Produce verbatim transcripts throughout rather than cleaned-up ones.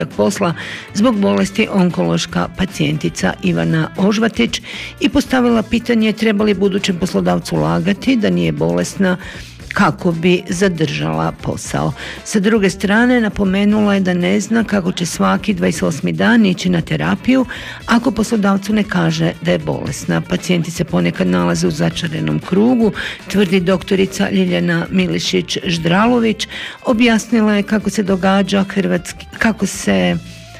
posla zbog bolesti onkološka pacijentica Ivana Ožvatić i postavila pitanje treba li budućem poslodavcu lagati da nije bolesna kako bi zadržala posao. Sa druge strane, napomenula je da ne zna kako će svaki dvadeset osmi dan ići na terapiju ako poslodavcu ne kaže da je bolesna. Pacijenti se ponekad nalaze u začarenom krugu, tvrdi doktorica Ljiljana Milišić-Ždralović. Objasnila je kako se događa hrvatski, kako se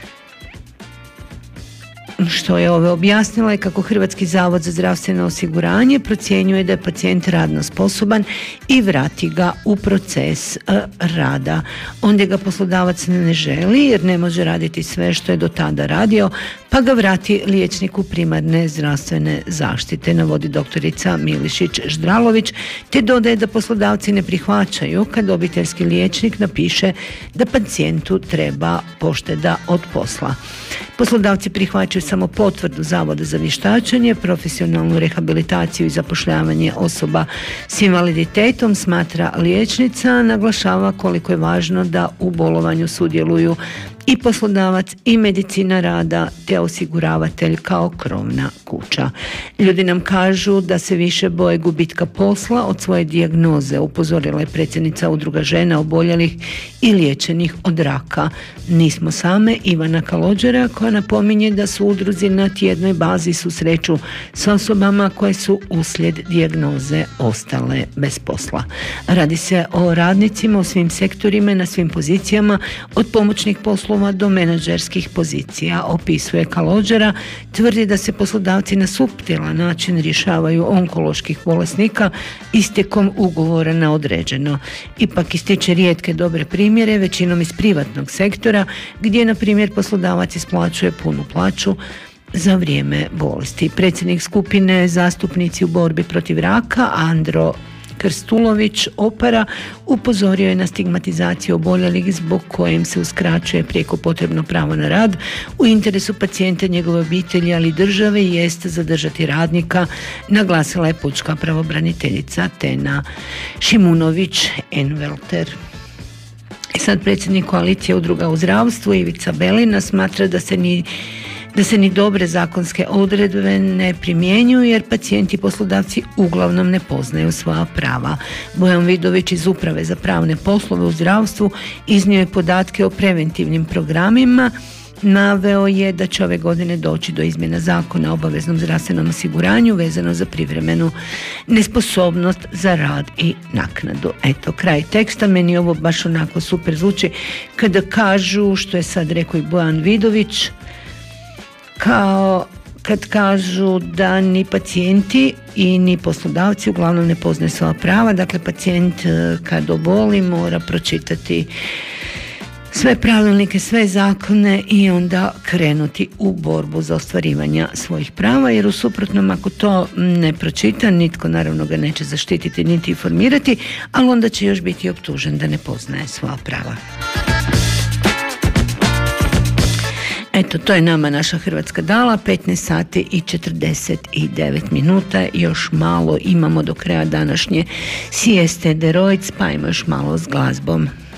što je ove objasnila je kako Hrvatski zavod za zdravstveno osiguranje procjenjuje da je pacijent radno sposoban i vrati ga u proces uh, rada. Ondje ga poslodavac ne želi jer ne može raditi sve što je do tada radio, pa ga vrati liječniku primarne zdravstvene zaštite, navodi doktorica Milišić-Ždralović, te dodaje da poslodavci ne prihvaćaju kad obiteljski liječnik napiše da pacijentu treba pošteda od posla. Poslodavci prihvaćaju samo potvrdu Zavoda za vještačenje, profesionalnu rehabilitaciju i zapošljavanje osoba s invaliditetom, smatra liječnica, naglašava koliko je važno da u bolovanju sudjeluju i poslodavac i medicina rada te osiguravatelj kao krovna kuća. Ljudi nam kažu da se više boje gubitka posla od svoje dijagnoze, upozorila je predsjednica Udruga žena oboljelih i liječenih od raka. Nismo same, Ivana Kalođera, koja napominje da su udruzi na tjednoj bazi susreću s osobama koje su uslijed dijagnoze ostale bez posla. Radi se o radnicima u svim sektorima i na svim pozicijama, od pomoćnih poslova do menadžerskih pozicija, opisuje Kalođera. Tvrdi da se poslodavci na suptilan način rješavaju onkoloških bolesnika istekom ugovora na određeno. Ipak ističe rijetke dobre primjere, većinom iz privatnog sektora, gdje na primjer poslodavac isplaćuje punu plaću za vrijeme bolesti. Predsjednik skupine Zastupnici u borbi protiv raka Andro Krstulović Opara upozorio je na stigmatizaciju oboljelih zbog kojim se uskraćuje prijeko potrebno pravo na rad. U interesu pacijenta, njegove obitelji, ali i države jest zadržati radnika, naglasila je pučka pravobraniteljica Tena Šimunović-Envelter. Sad predsjednik koalicije udruga u zdravstvu Ivica Belina smatra da se ni da se ni dobre zakonske odredbe ne primjenjuju jer pacijenti i poslodavci uglavnom ne poznaju svoja prava. Bojan Vidović iz Uprave za pravne poslove u zdravstvu iznio je podatke o preventivnim programima. Naveo je da će ove godine doći do izmjena zakona o obaveznom zdravstvenom osiguranju vezano za privremenu nesposobnost za rad i naknadu. Eto, kraj teksta. Meni ovo baš onako super zvuči kada kažu, što je sad rekao i Bojan Vidović, kao kad kažu da ni pacijenti i ni poslodavci uglavnom ne poznaju svoja prava. Dakle, pacijent kad oboli mora pročitati sve pravilnike, sve zakone i onda krenuti u borbu za ostvarivanje svojih prava, jer u suprotnom ako to ne pročita, nitko naravno ga neće zaštititi niti informirati, ali onda će još biti optužen da ne poznaje svoja prava. Eto, to je nama naša Hrvatska dala, petnaest sati i četrdeset devet minuta, još malo imamo do kraja današnje Sieste de Rojc, pa ajmo još malo s glazbom.